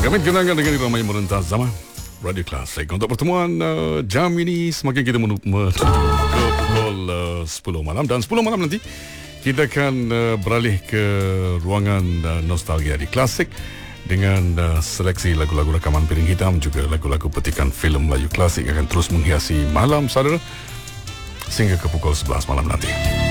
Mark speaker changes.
Speaker 1: Kami kenangan dengan ramai merentas zaman Radio Klasik. Untuk pertemuan jam ini semakin kita menuju ke pukul 10 malam. Dan 10 malam nanti kita akan beralih ke ruangan nostalgia di Klasik dengan seleksi lagu-lagu rakaman piring hitam, juga lagu-lagu petikan filem Melayu klasik akan terus menghiasi malam saudara sehingga ke pukul 11 malam nanti.